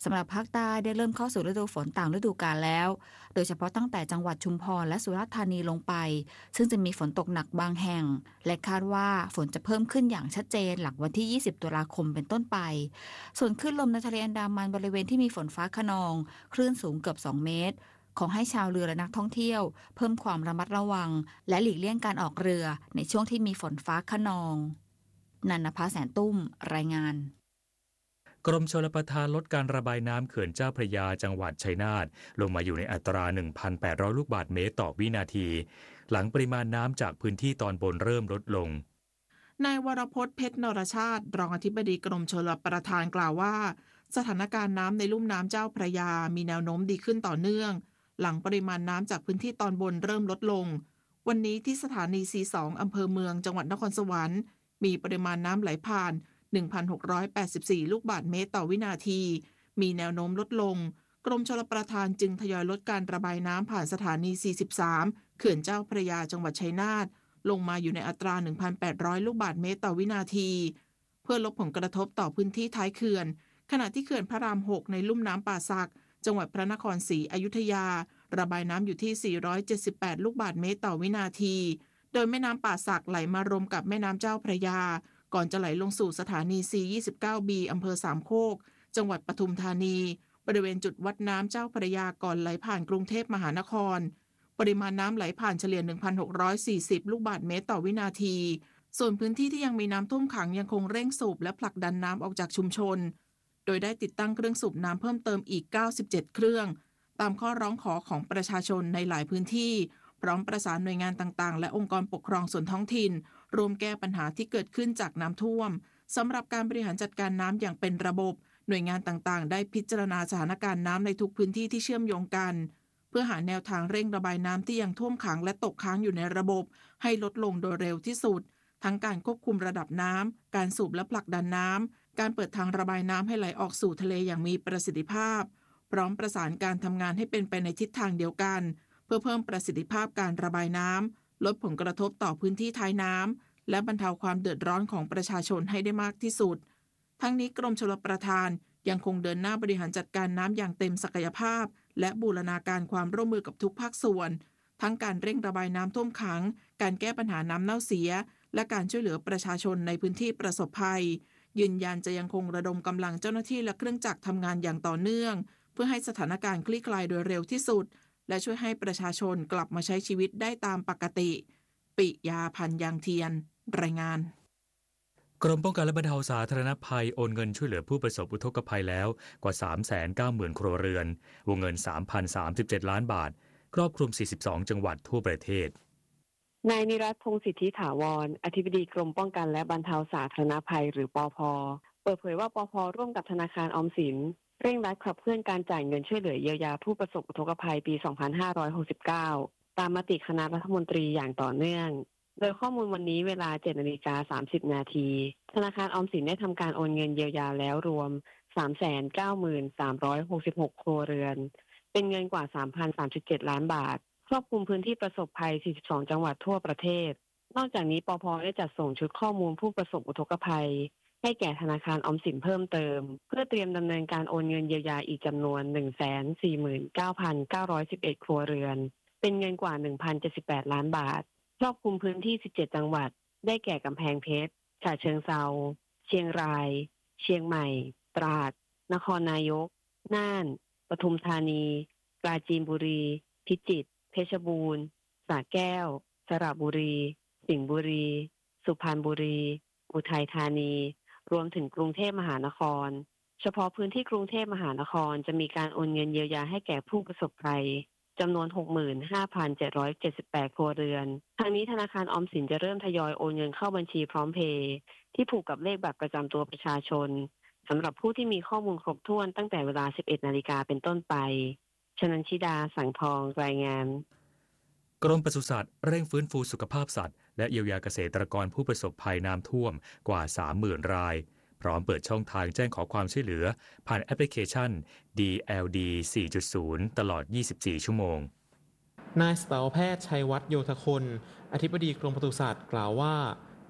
สำหรับภาคใต้ได้เริ่มเข้าสู่ฤดูฝนต่างฤดูกาลแล้วโดยเฉพาะตั้งแต่จังหวัดชุมพรและสุราษฎร์ธานีลงไปซึ่งจะมีฝนตกหนักบางแห่งและคาดว่าฝนจะเพิ่มขึ้นอย่างชัดเจนหลังวันที่ยี่สิบตุลาคมเป็นต้นไปส่วนคลื่นลมในทะเลอันดามันบริเวณที่มีฝนฟ้าคะนองคลื่นสูงเกือบสองเมตรขอให้ชาวเรือและนักท่องเที่ยวเพิ่มความระมัดระวังและหลีกเลี่ยงการออกเรือในช่วงที่มีฝนฟ้าคะนองนันนภาแสนตุ้มรายงานกรมชลประทานลดการระบายน้ำเขื่อนเจ้าพระยาจังหวัดชัยนาทลงมาอยู่ในอัตรา หนึ่งพันแปดร้อย ลูกบาศก์เมตรต่อวินาทีหลังปริมาณน้ำจากพื้นที่ตอนบนเริ่มลดลงนายวรพจน์เพชรนรชาติรองอธิบดีกรมชลประทานกล่าวว่าสถานการณ์น้ำในลุ่มน้ำเจ้าพระยามีแนวโน้มดีขึ้นต่อเนื่องหลังปริมาณน้ำจากพื้นที่ตอนบนเริ่มลดลงวันนี้ที่สถานี ซี สอง อำเภอเมืองจังหวัดนครสวรรค์มีปริมาณน้ำไหลผ่าน หนึ่งพันหกร้อยแปดสิบสี่ ลูกบาศก์เมตรต่อวินาทีมีแนวโน้มลดลงกรมชลประทานจึงทยอยลดการระบายน้ำผ่านสถานี สี่สิบสาม เขื่อนเจ้าพระยาจังหวัดชัยนาทลงมาอยู่ในอัตรา หนึ่งพันแปดร้อย ลูกบาศก์เมตรต่อวินาทีเพื่อลดผลกระทบต่อพื้นที่ท้ายเขื่อนขณะที่เขื่อนพระราม หก ในลุ่มน้ำป่าสักจังหวัดพระนครศรีอยุธยาระบายน้ำอยู่ที่ สี่ร้อยเจ็ดสิบแปด ลูกบาศก์เมตรต่อวินาทีโดยแม่น้ำป่าสักไหลมารวมกับแม่น้ำเจ้าพระยาก่อนจะไหลลงสู่สถานี ซี ยี่สิบเก้า บี อำเภอสามโคกจังหวัดปทุมธานีบริเวณจุดวัดน้ำเจ้าพระยาก่อนไหลผ่านกรุงเทพมหานครปริมาณน้ำไหลผ่านเฉลี่ย หนึ่งพันหกร้อยสี่สิบ ลูกบาศก์เมตรต่อวินาทีส่วนพื้นที่ที่ยังมีน้ำท่วมขังยังคงเร่งสูบและผลักดันน้ำออกจากชุมชนโดยได้ติดตั้งเครื่องสูบน้ำเพิ่มเติมอีกเก้าสิบเจ็ดเครื่องตามข้อร้องขอของประชาชนในหลายพื้นที่พร้อมประสานหน่วยงานต่างๆและองค์กรปกครองส่วนท้องถิ่นรวมแก้ปัญหาที่เกิดขึ้นจากน้ำท่วมสำหรับการบริหารจัดการน้ำอย่างเป็นระบบหน่วยงานต่างๆได้พิจารณาสถานการณ์น้ำในทุกพื้นที่ที่เชื่อมโยงกันเพื่อหาแนวทางเร่งระบายน้ำที่ยังท่วมขังและตกค้างอยู่ในระบบให้ลดลงโดยเร็วที่สุดทั้งการควบคุมระดับน้ำการสูบและผลักดันน้ำการเปิดทางระบายน้ำให้ไหลออกสู่ทะเลอย่างมีประสิทธิภาพพร้อมประสานการทำงานให้เป็นไปในทิศทางเดียวกันเพื่อเพิ่มประสิทธิภาพการระบายน้ำลดผลกระทบต่อพื้นที่ท้ายน้ำและบรรเทาความเดือดร้อนของประชาชนให้ได้มากที่สุดทั้งนี้กรมชลประทานยังคงเดินหน้าบริหารจัดการน้ำอย่างเต็มศักยภาพและบูรณาการความร่วมมือกับทุกภาคส่วนทั้งการเร่งระบายน้ำท่วมขังการแก้ปัญหาน้ำเน่าเสียและการช่วยเหลือประชาชนในพื้นที่ประสบภัยยืนยันจะยังคงระดมกำลังเจ้าหน้าที่และเครื่องจักรทำงานอย่างต่อเนื่องเพื่อให้สถานการณ์คลี่คลายโดยเร็วที่สุดและช่วยให้ประชาชนกลับมาใช้ชีวิตได้ตามปกติปิยาพันธ์ยางเทียนรายงานกรมป้องกันและบรรเทาสาธารณภัยโอนเงินช่วยเหลือผู้ประสบอุทกภัยแล้วกว่า สามแสนเก้าหมื่น ครัวเรือนวงเงิน สามพันสามสิบเจ็ด ล้านบาทครอบคลุมสี่สิบสองจังหวัดทั่วประเทศนายนิรัตน์พงษ์สิทธิถาวรอธิบดีกรมป้องกันและบรรเทาสาธารณภัยหรือปภ.เปิดเผยว่าปภ.ร่วมกับธนาคารออมสินเร่งรัดขับเคลื่อนการจ่ายเงินช่วยเหลือเยียวยาผู้ประสบอุทกภัยปี สองพันห้าร้อยหกสิบเก้า ตามมติคณะรัฐมนตรีอย่างต่อเนื่องโดยข้อมูลวันนี้เวลา เจ็ดนาฬิกาสามสิบ นาทีธนาคารออมสินได้ทำการโอนเงินเยียวยาแล้วรวม สามแสนเก้าหมื่นสามร้อยหกสิบหก ครัวเรือนเป็นเงินกว่า สามพันสามสิบเจ็ด ล้านบาทครอบคลุมพื้นที่ประสบภัย สี่สิบสอง จังหวัดทั่วประเทศนอกจากนี้ปภ.ได้จัดส่งชุดข้อมูลผู้ประสบอุทกภัยให้แก่ธนาคารออมสินเพิ่มเติมเพื่อเตรียมดำเนินการโอนเงินเยียวยาอีกจำนวน หนึ่งแสนสี่หมื่นเก้าพันเก้าร้อยสิบเอ็ด ครัวเรือนเป็นเงินกว่า หนึ่งพันเจ็ดสิบแปด ล้านบาทครอบคลุมพื้นที่ สิบเจ็ด จังหวัดได้แก่กำแพงเพชรฉะเชิงเทราเชียงรายเชียงใหม่ตราดนครนายกน่านปทุมธานีปราจีนบุรีพิจิตรเพชรบูรณ์สระแก้วสระบุรีสิงห์บุรีสุพรรณบุรีอุทัยธานีรวมถึงกรุงเทพมหานครเฉพาะพื้นที่กรุงเทพมหานครจะมีการโอนเงินเยียวยาให้แก่ผู้ประสบภัยจำนวน หกหมื่นห้าพันเจ็ดร้อยเจ็ดสิบแปด ครัวเรือนทางนี้ธนาคารออมสินจะเริ่มทยอยโอนเงินเข้าบัญชีพร้อมเพย์ที่ผูกกับเลขบัตรประจำตัวประชาชนสำหรับผู้ที่มีข้อมูลครบถ้วนตั้งแต่เวลา สิบเอ็ด นาฬิกาเป็นต้นไปชนันชิดาสังทองรายงานกรมปศุสัตว์เร่งฟื้นฟูสุขภาพสัตว์และเยียวยาเกษตรกรผู้ประสบภัยน้ำท่วมกว่า สามหมื่น รายพร้อมเปิดช่องทางแจ้งขอความช่วยเหลือผ่านแอปพลิเคชัน ดี แอล ดี สี่จุดศูนย์ ตลอด ยี่สิบสี่ ชั่วโมงนายสัตวแพทย์ชัยวัฒน์โยธคนอธิบดีกรมปศุสัตว์กล่าวว่า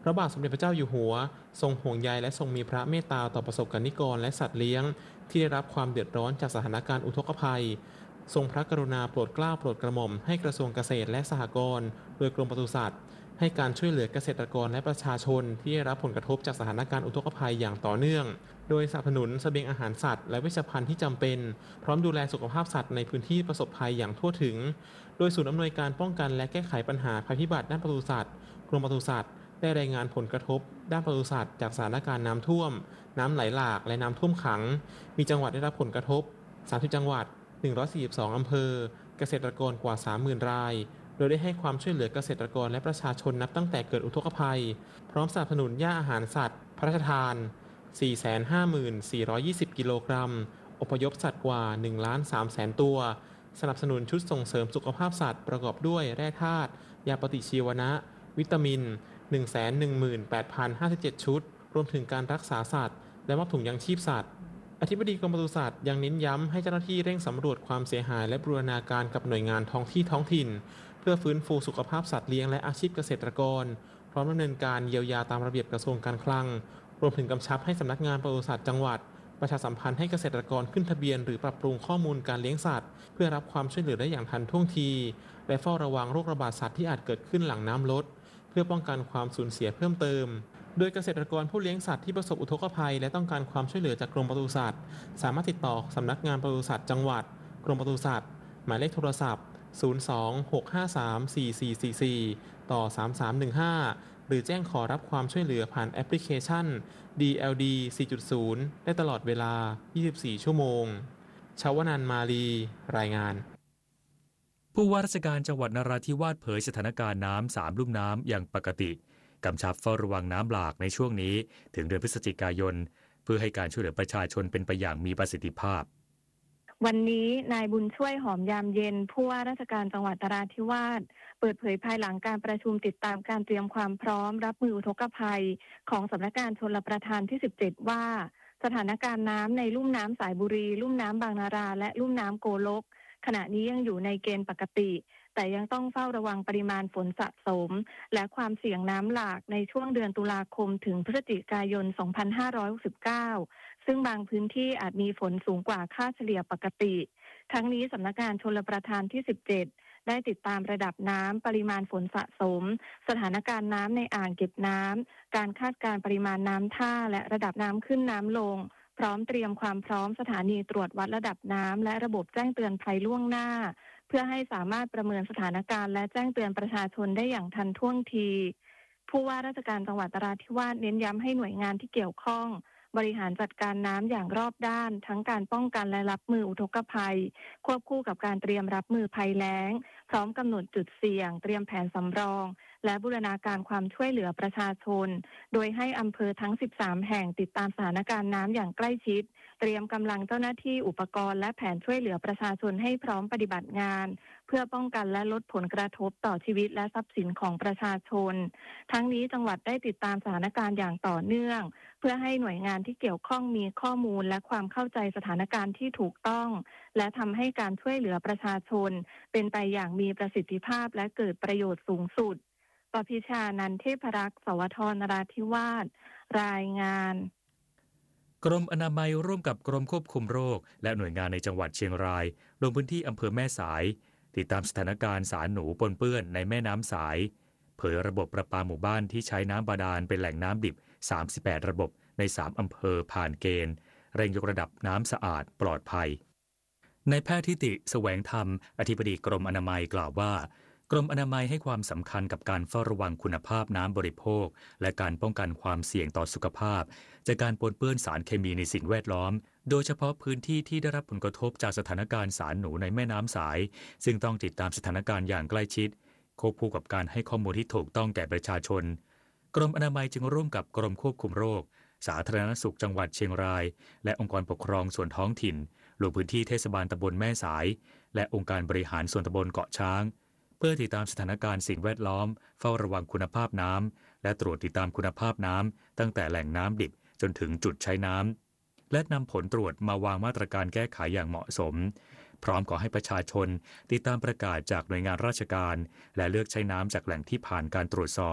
พระบาทสมเด็จพระเจ้าอยู่หัวทรงห่วงใยและทรงมีพระเมตตาต่อประสบกนิกรและสัตว์เลี้ยงที่ได้รับความเดือดร้อนจากสถานการณ์อุทกภัยทรงพระกรุณาโปรดเกล้าโปรดกระหม่อมให้กระทรวงเกษตรและสหกรณ์โดยกรมปศุสัตว์ให้การช่วยเหลือเกษตรกรและประชาชนที่ได้รับผลกระทบจากสถานการณ์อุทกภัยอย่างต่อเนื่องโดยสนับสนุนเสบียงอาหารสัตว์และเวชภัณฑ์ที่จำเป็นพร้อมดูแลสุขภาพสัตว์ในพื้นที่ประสบภัยอย่างทั่วถึงโดยศูนย์อำนวยการป้องกันและแก้ไขปัญหาภัยพิบัติด้านปศุสัตว์กรมปศุสัตว์ได้รายงานผลกระทบด้านปศุสัตว์จากสถานการณ์น้ำท่วมน้ำไหลหลากและน้ำท่วมขังมีจังหวัดได้รับผลกระทบสามสิบจังหวัดหนึ่งร้อยสี่สิบสองอำเภอเกษตรกรกว่า สามหมื่น รายโดยได้ให้ความช่วยเหลือเกษตรกรและประชาชนนับตั้งแต่เกิดอุทกภัยพร้อมสนับสนุนหญ้าอาหารสัตว์พระราชทาน สี่แสนห้าหมื่นสี่ร้อยยี่สิบ กิโลกรัมอพยพสัตว์กว่า หนึ่งล้านสามแสน ตัวสนับสนุนชุดส่งเสริมสุขภาพสัตว์ประกอบด้วยแร่ธาตุยาปฏิชีวนะวิตามิน หนึ่งแสนหนึ่งหมื่นแปดพันห้าสิบเจ็ด ชุดรวมถึงการรักษาสัตว์และมอบถุงยางชีพสัตว์อธิบดีกรมปศุสัตว์ยังเน้นย้ำให้เจ้าหน้าที่เร่งสำรวจความเสียหายและบูรณาการกับหน่วยงานท้องที่ท้องถิ่นเพื่อฟื้นฟูสุขภาพสัตว์เลี้ยงและอาชีพเกษตรกรพร้อมดำเนินการเยียวยาตามระเบียบกระทรวงการคลังรวมถึงกำชับให้สำนักงานปศุสัตว์จังหวัดประชาสัมพันธ์ให้เกษตรกรขึ้นทะเบียนหรือปรับปรุงข้อมูลการเลี้ยงสัตว์เพื่อรับความช่วยเหลือได้อย่างทันท่วงทีและเฝ้าระวังโรคระบาดสัตว์ที่อาจเกิดขึ้นหลังน้ำลดเพื่อป้องกันความสูญเสียเพิ่มเติมโดยเกษตรกรผู้เลี้ยงสัตว์ที่ประสบอุทกภัยและต้องการความช่วยเหลือจากกรมปศุสัตว์สามารถติดต่อสำนักงานปศุสัตว์จังหวัดกรมปศุสัตว์หมายเลขโทรศัพท์ศูนย์ สอง หก ห้า สาม สี่ สี่ สี่ สี่ ต่อ สาม สาม หนึ่ง ห้า หรือแจ้งขอรับความช่วยเหลือผ่านแอปพลิเคชัน ดี แอล ดี สี่จุดศูนย์ ได้ตลอดเวลา ยี่สิบสี่ ชั่วโมงชวนันท์ มาลีรายงานผู้ว่าราชการจังหวัดนราธิวาสเผยสถานการณ์น้ำสามลุ่มน้ำอย่างปกติกำชับเฝ้าระวังน้ำหลากในช่วงนี้ถึงเดือนพฤศจิกายนเพื่อให้การช่วยเหลือประชาชนเป็นไปอย่างมีประสิทธิภาพวันนี้นายบุญช่วยหอมยามเย็นผู้ว่าราชการจังหวัดนราธิวาสเปิดเผยภายหลังการประชุมติดตามการเตรียมความพร้อมรับมืออุทกภัยของสำนักงานชลประทานที่สิบเจ็ดว่าสถานการณ์น้ำในลุ่มน้ำสายบุรีลุ่มน้ำบางนาราและลุ่มน้ำโกลกขณะนี้ยังอยู่ในเกณฑ์ปกติแต่ยังต้องเฝ้าระวังปริมาณฝนสะสมและความเสี่ยงน้ำหลากในช่วงเดือนตุลาคมถึงพฤศจิกายน สองพันห้าร้อยหกสิบเก้า ซึ่งบางพื้นที่อาจมีฝนสูงกว่าค่าเฉลี่ยปกติทั้งนี้สำนักงานชลประทานที่สิบเจ็ดได้ติดตามระดับน้ำปริมาณฝนสะสมสถานการณ์น้ำในอ่างเก็บน้ำการคาดการณ์ปริมาณน้ำท่าและระดับน้ำขึ้นน้ำลงพร้อมเตรียมความพร้อมสถานีตรวจวัดระดับน้ำและระบบแจ้งเตือนภัยล่วงหน้าเพื่อให้สามารถประเมินสถานการณ์และแจ้งเตือนประชาชนได้อย่างทันท่วงทีผู้ว่าราชการจังหวัดนราธิวาสเน้นย้ำให้หน่วยงานที่เกี่ยวข้องบริหารจัดการน้ำอย่างรอบด้านทั้งการป้องกันและรับมืออุทกภัยควบคู่กับการเตรียมรับมือภัยแล้งพร้อมกำหนดจุดเสี่ยงเตรียมแผนสำรองและบูรณาการความช่วยเหลือประชาชนโดยให้อำเภอทั้งสิบสามแห่งติดตามสถานการณ์น้ำอย่างใกล้ชิดเตรียมกำลังเจ้าหน้าที่อุปกรณ์และแผนช่วยเหลือประชาชนให้พร้อมปฏิบัติงานเพื่อป้องกันและลดผลกระทบต่อชีวิตและทรัพย์สินของประชาชนทั้งนี้จังหวัดได้ติดตามสถานการณ์อย่างต่อเนื่องเพื่อให้หน่วยงานที่เกี่ยวข้องมีข้อมูลและความเข้าใจสถานการณ์ที่ถูกต้องและทำให้การช่วยเหลือประชาชนเป็นไปอย่างมีประสิทธิภาพและเกิดประโยชน์สูงสุดปพิชานันท์เทพรักษ์สวทรนราธิวาสรายงานกรมอนามัยร่วมกับกรมควบคุมโรคและหน่วยงานในจังหวัดเชียงรายลงพื้นที่อำเภอแม่สายติดตามสถานการณ์สารหนูปนเปื้อนในแม่น้ำสายเผยระบบประปาหมู่บ้านที่ใช้น้ำบาดาลเป็นแหล่งน้ำดิบสามสิบแปดระบบในสามอำเภอผ่านเกณฑ์เร่งยกระดับน้ำสะอาดปลอดภัยนายแพทย์ทิติแสวงธรรมอธิบดีกรมอนามัยกล่าวว่ากรมอนามัยให้ความสำคัญกับการเฝ้าระวังคุณภาพน้ำบริโภคและการป้องกันความเสี่ยงต่อสุขภาพจากการปนเปื้อนสารเคมีในสิ่งแวดล้อมโดยเฉพาะพื้นที่ที่ได้รับผลกระทบจากสถานการณ์สารหนูในแม่น้ำสายซึ่งต้องติดตามสถานการณ์อย่างใกล้ชิดควบคู่กับการให้ข้อมูลที่ถูกต้องแก่ประชาชนกรมอนามัยจึงร่วมกับกรมควบคุมโรคสาธารณสุขจังหวัดเชียงรายและองค์กรปกครองส่วนท้องถิ่นลงพื้นที่เทศบาลตำบลแม่สายและองค์การบริหารส่วนตำบลเกาะช้างเพื่อติดตามสถานการณ์สิ่งแวดล้อมเฝ้าระวังคุณภาพน้ำและตรวจติดตามคุณภาพน้ำตั้งแต่แหล่งน้ำดิบจนถึงจุดใช้น้ำและนำผลตรวจมาวางมาตรการแก้ไขอย่างเหมาะสมพร้อมขอให้ประชาชนติดตามประกาศจากหน่วยงานราชการและเลือกใช้น้ำจากแหล่งที่ผ่านการตรวจสอบ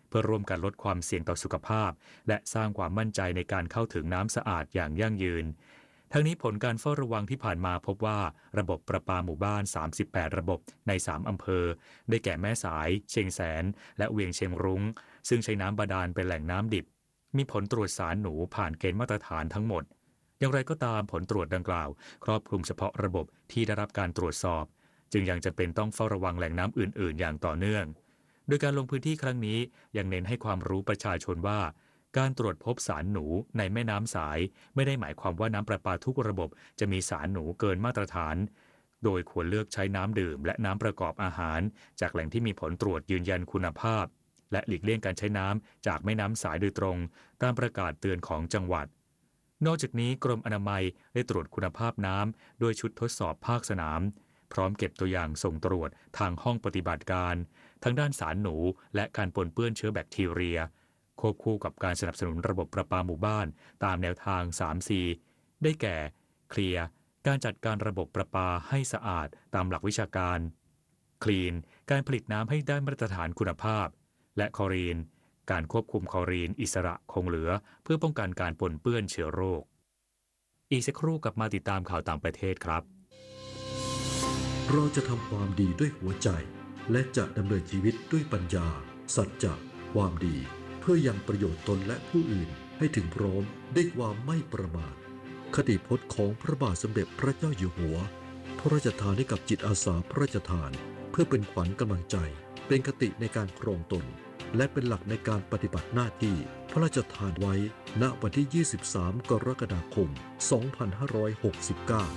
เพื่อร่วมกันลดความเสี่ยงต่อสุขภาพและสร้างความมั่นใจในการเข้าถึงน้ำสะอาดอย่างยั่งยืนทั้งนี้ผลการเฝ้าระวังที่ผ่านมาพบว่าระบบประปาหมู่บ้านสามสิบแปดระบบในสามอำเภอได้แก่แม่สายเชียงแสนและเวียงเชียงรุ้งซึ่งใช้น้ำบาดาลเป็นแหล่งน้ำดิบมีผลตรวจสารหนูผ่านเกณฑ์มาตรฐานทั้งหมดอย่างไรก็ตามผลตรวจดังกล่าวครอบคลุมเฉพาะระบบที่ได้รับการตรวจสอบจึงยังจำเป็นต้องเฝ้าระวังแหล่งน้ำอื่นๆอย่างต่อเนื่องโดยการลงพื้นที่ครั้งนี้ยังเน้นให้ความรู้ประชาชนว่าการตรวจพบสารหนูในแม่น้ำสายไม่ได้หมายความว่าน้ำประปาทุกระบบจะมีสารหนูเกินมาตรฐานโดยควรเลือกใช้น้ำดื่มและน้ำประกอบอาหารจากแหล่งที่มีผลตรวจยืนยันคุณภาพและหลีกเลี่ยงการใช้น้ำจากแม่น้ำสายโดยตรงตามประกาศเตือนของจังหวัดนอกจากนี้กรมอนามัยได้ตรวจคุณภาพน้ำโดยชุดทดสอบภาคสนามพร้อมเก็บตัวอย่างส่งตรวจทางห้องปฏิบัติการทั้งด้านสารหนูและการปนเปื้อนเชื้อแบคทีเรียควบคู่กับการสนับสนุนระบบประปาหมู่บ้านตามแนวทาง สาม ซี ได้แก่เคลียร์การจัดการระบบประปาให้สะอาดตามหลักวิชาการคลีนการผลิตน้ำให้ได้มาตรฐานคุณภาพและคลอรีนการควบคุมคลอรีนอิสระคงเหลือเพื่อป้องกันการปนเปื้อนเชื้อโรคอีกสักครู่กลับมาติดตามข่าวต่างประเทศครับเราจะทำความดีด้วยหัวใจและจะดำเนินชีวิตด้วยปัญญาสัจจะความดีเพื่อยังประโยชน์ตนและผู้อื่นให้ถึงพร้อมด้วยความไม่ประมาทคติพจน์ของพระบาทสมเด็จพระเจ้าอยู่หัวพระราชทานให้กับจิตอาสาพระราชทานเพื่อเป็นขวัญกำลังใจเป็นคติในการครองตนและเป็นหลักในการปฏิบัติหน้าที่พระราชทานไว้ณวันที่ยี่สิบสามกรกฎาคมสองพันห้าร้อยหกสิบเก้า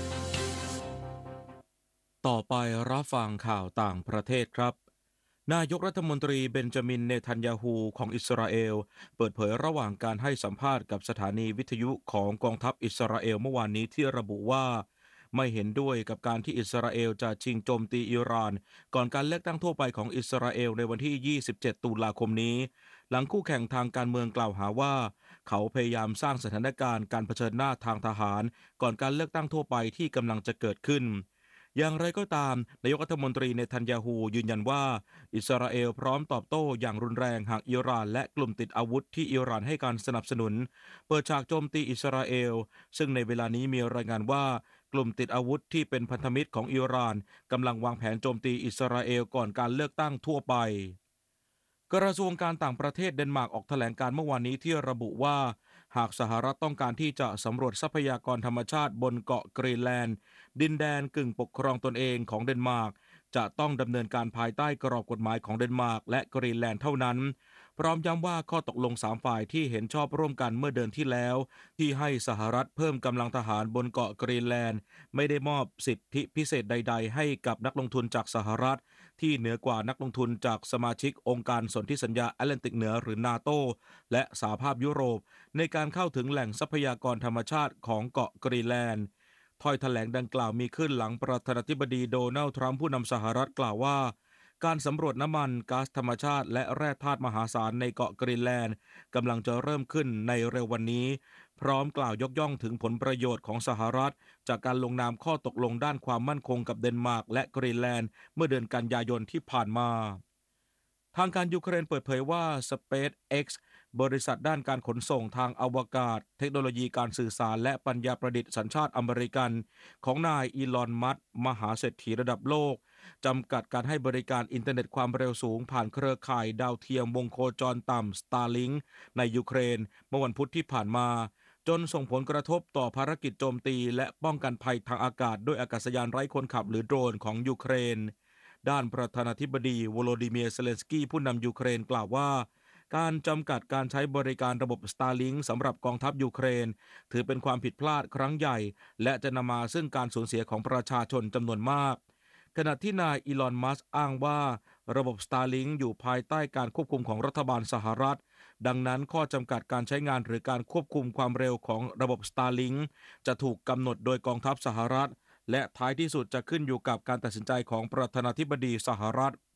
ต่อไปรับฟังข่าวต่างประเทศครับนายกรัฐมนตรีเบนจามินเนทันยาฮูของอิสราเอลเปิดเผยระหว่างการให้สัมภาษณ์กับสถานีวิทยุของกองทัพอิสราเอลเมื่อวานนี้ที่ระบุว่าไม่เห็นด้วยกับการที่อิสราเอลจะชิงโจมตีอิหร่านก่อนการเลือกตั้งทั่วไปของอิสราเอลในวันที่ยี่สิบเจ็ดตุลาคมนี้หลังคู่แข่งทางการเมืองกล่าวหาว่าเขาพยายามสร้างสถานการณ์การเผชิญหน้าทางทหารก่อนการเลือกตั้งทั่วไปที่กำลังจะเกิดขึ้นอย่างไรก็ตามนายกรัฐมนตรีเนทันยาฮูยืนยันว่าอิสราเอลพร้อมตอบโต้อย่างรุนแรงหากอิหร่านและกลุ่มติดอาวุธที่อิหร่านให้การสนับสนุนเปิดฉากโจมตีอิสราเอลซึ่งในเวลานี้มีรายงานว่ากลุ่มติดอาวุธที่เป็นพันธมิตรของอิหร่านกำลังวางแผนโจมตีอิสราเอลก่อนการเลือกตั้งทั่วไปกระทรวงการต่างประเทศเดนมาร์กออกแถลงการเมื่อวานนี้ที่ระบุว่าหากสหรัฐต้องการที่จะสำรวจทรัพยากรธรรมชาติบนเกาะกรีนแลนด์ดินแดนกึ่งปกครองตนเองของเดนมาร์กจะต้องดำเนินการภายใต้กรอบกฎหมายของเดนมาร์กและกรีนแลนด์เท่านั้นพร้อมย้ำว่าข้อตกลงสามฝ่ายที่เห็นชอบร่วมกันเมื่อเดือนที่แล้วที่ให้สหรัฐเพิ่มกำลังทหารบนเกาะกรีนแลนด์ไม่ได้มอบสิทธิพิเศษใดๆให้กับนักลงทุนจากสหรัฐที่เหนือกว่านักลงทุนจากสมาชิกองค์การสนธิสัญญาแอตแลนติกเหนือหรือนาโตและสหภาพยุโรปในการเข้าถึงแหล่งทรัพยากรธรรมชาติของเกาะกรีนแลนด์ถ้อยแถลงดังกล่าวมีขึ้นหลังประธานาธิบดีโดนัลด์ทรัมป์ผู้นำสหรัฐกล่าวว่าการสำรวจน้ำมันก๊าซธรรมชาติและแร่ธาตุมหาศาลในเกาะกรีนแลนด์กำลังจะเริ่มขึ้นในเร็ววันนี้พร้อมกล่าวยกย่องถึงผลประโยชน์ของสหรัฐจากการลงนามข้อตกลงด้านความมั่นคงกับเดนมาร์กและกรีนแลนด์เมื่อเดือนกันยายนที่ผ่านมาทางการยูเครนเปิดเผยว่า SpaceX บริษัทด้านการขนส่งทางอวกาศเทคโนโลยีการสื่อสารและปัญญาประดิษฐ์สัญชาติอเมริกันของนายอีลอน มัสก์มหาเศรษฐีระดับโลกจำกัดการให้บริการอินเทอร์เน็ตความเร็วสูงผ่านเครือข่ายดาวเทียมวงโคจรต่ำ Starlink ในยูเครนเมื่อวันพุธที่ผ่านมาจนส่งผลกระทบต่อภารกิจโจมตีและป้องกันภัยทางอากาศด้วยอากาศยานไร้คนขับหรือโดรนของยูเครนด้านประธานาธิบดีโวโลดิเมียร์ เซเลนสกี้ผู้นำยูเครนกล่าวว่าการจำกัดการใช้บริการระบบ Starlink สำหรับกองทัพยูเครนถือเป็นความผิดพลาดครั้งใหญ่และจะนำมาซึ่งการสูญเสียของประชาชนจำนวนมากขณะที่นายอีลอน มัสก์อ้างว่าระบบ Starlink อยู่ภายใต้การควบคุมของรัฐบาลสหรัฐดังนั้นข้อจำกัดการใช้งานหรือการควบคุมความเร็วของระบบ Starlink จะถูกกำหนดโดยกองทัพสหรัฐและท้ายที่สุดจะขึ้นอยู่กับการตัดสินใจของประธานาธิบดีสหรัฐ